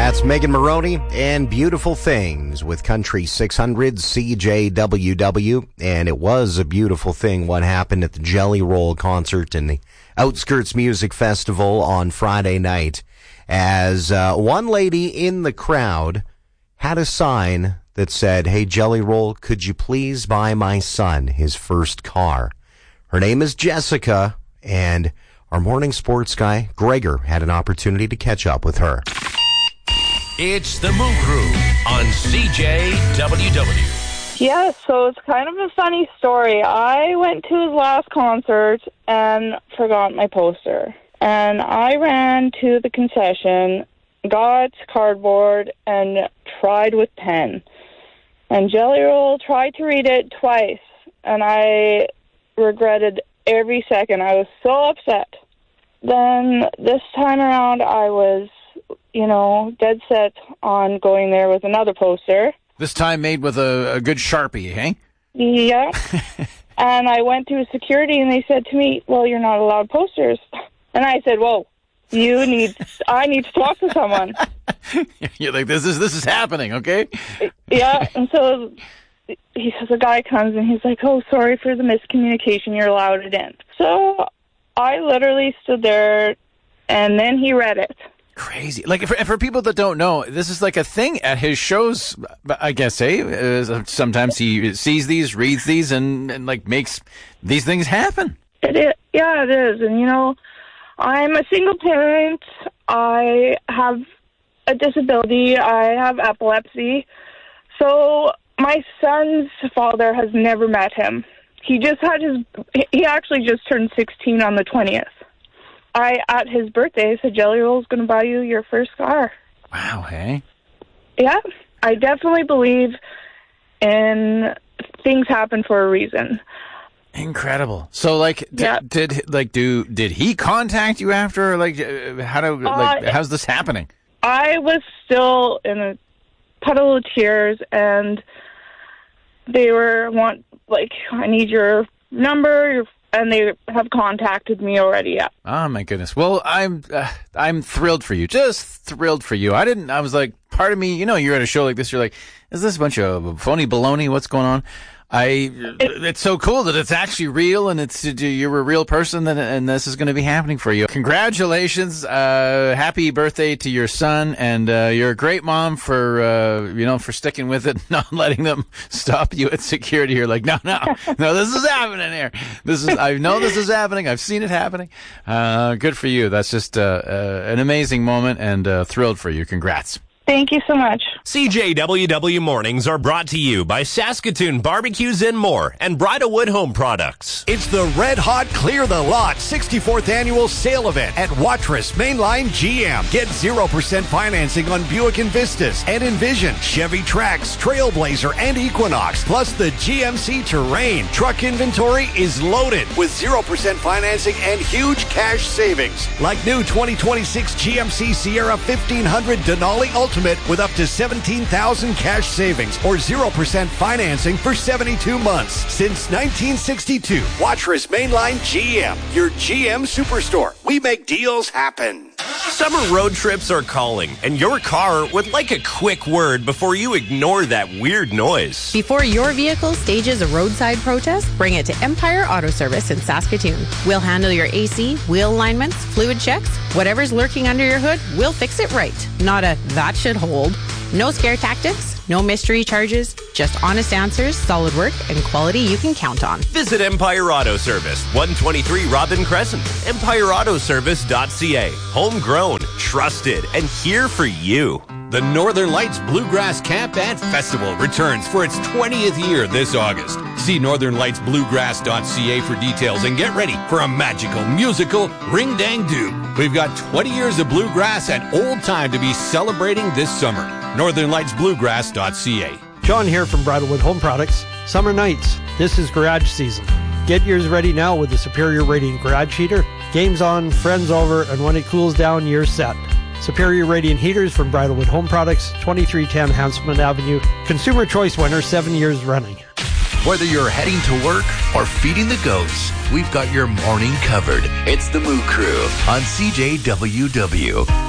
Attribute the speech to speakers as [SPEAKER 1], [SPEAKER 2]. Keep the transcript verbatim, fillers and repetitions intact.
[SPEAKER 1] That's Megan Moroney and Beautiful Things with Country six hundred C J W W. And it was a beautiful thing what happened at the Jelly Roll concert and the Outskirts Music Festival on Friday night, as uh, one lady in the crowd had a sign that said, "Hey, Jelly Roll, could you please buy my son his first car?" Her name is Jessica, and our morning sports guy, Gregor, had an opportunity to catch up with her.
[SPEAKER 2] It's the Moo Crew on C J W W.
[SPEAKER 3] Yeah, so it's kind of a funny story. I went to his last concert and forgot my poster. And I ran to the concession, got cardboard, and tried with pen. And Jelly Roll tried to read it twice, and I regretted every second. I was so upset. Then this time around, I was, you know, dead set on going there with another poster.
[SPEAKER 4] This time made with a, a good Sharpie, eh?
[SPEAKER 3] Yeah. And I went to security, and they said to me, "Well, you're not allowed posters." And I said, "Whoa, you need, I need to talk to someone."
[SPEAKER 4] You're like, this is this is happening, okay?
[SPEAKER 3] Yeah, and so he says, a guy comes, and he's like, "Oh, sorry for the miscommunication, you're allowed it in." So I literally stood there, and then he read it.
[SPEAKER 4] Crazy. Like, for, for people that don't know, this is like a thing at his shows, I guess, eh? Uh, sometimes he sees these, reads these, and, and like makes these things happen.
[SPEAKER 3] It is, yeah, it is. And, you know, I'm a single parent. I have a disability. I have epilepsy. So my son's father has never met him. He just had his, he actually just turned sixteen on the twentieth. I, at his birthday, said, "Jelly Roll's going to buy you your first car."
[SPEAKER 4] Wow, hey?
[SPEAKER 3] Yeah, I definitely believe in things happen for a reason.
[SPEAKER 4] Incredible. So, like, d-
[SPEAKER 3] yeah.
[SPEAKER 4] did like do did he contact you after? Like, uh, how do like
[SPEAKER 3] uh,
[SPEAKER 4] how's this happening?
[SPEAKER 3] I was still in a puddle of tears, and they were want like, "I need your number, your." And they have contacted me already. Yeah.
[SPEAKER 4] Oh my goodness. Well, I'm uh, I'm thrilled for you. Just thrilled for you. I didn't. I was like, part of me. You know, you're at a show like this. You're like, is this a bunch of phony baloney? What's going on? I. It, it's so cool that it's actually real, and it's you're a real person, and, and this is going to be happening for you. Congratulations. Uh, happy birthday to your son, and uh, you're a great mom for uh, you know for sticking with it, not letting them stop you at security. You're like, no, no, no. This is happening here. This is. I know this is happening. I've seen it happening. Uh, good for you. That's just uh, uh, an amazing moment, and uh, thrilled for you. Congrats.
[SPEAKER 3] Thank you so much.
[SPEAKER 2] C J W W Mornings are brought to you by Saskatoon Barbecues and More and Bridalwood Home Products.
[SPEAKER 5] It's the Red Hot Clear the Lot sixty-fourth Annual Sale Event at Watrous Mainline G M. Get zero percent financing on Buick Envistas and Envision, Chevy Trax, Trailblazer, and Equinox, plus the G M C Terrain. Truck inventory is loaded with zero percent financing and huge cash savings. Like new twenty twenty-six G M C Sierra fifteen hundred Denali Ultimate with up to seventeen thousand cash savings or zero percent financing for seventy-two months. Since nineteen sixty-two, Watrous Mainline G M, your G M superstore. We make deals happen.
[SPEAKER 2] Summer road trips are calling, and your car would like a quick word before you ignore that weird noise.
[SPEAKER 6] Before your vehicle stages a roadside protest, bring it to Empire Auto Service in Saskatoon. We'll handle your A C, wheel alignments, fluid checks, whatever's lurking under your hood, we'll fix it right. Not a that should hold. No scare tactics, no mystery charges, just honest answers, solid work, and quality you can count on.
[SPEAKER 2] Visit Empire Auto Service, one twenty-three Robin Crescent, empire auto service dot c a. Homegrown, trusted, and here for you.
[SPEAKER 7] The Northern Lights Bluegrass Camp and Festival returns for its twentieth year this August. See northern lights bluegrass dot c a for details and get ready for a magical musical ring-dang-doo. We've got twenty years of bluegrass and old time to be celebrating this summer. northern lights bluegrass dot c a.
[SPEAKER 8] John here from Bridalwood Home Products. Summer nights, this is garage season. Get yours ready now with the Superior Radiant Garage Heater. Game's on, friends over, and when it cools down, you're set. Superior Radiant Heaters from Bridalwood Home Products, twenty-three ten Hanselman Avenue. Consumer Choice winner seven years running.
[SPEAKER 9] Whether you're heading to work or feeding the goats, we've got your morning covered. It's the Moo Crew on C J W W.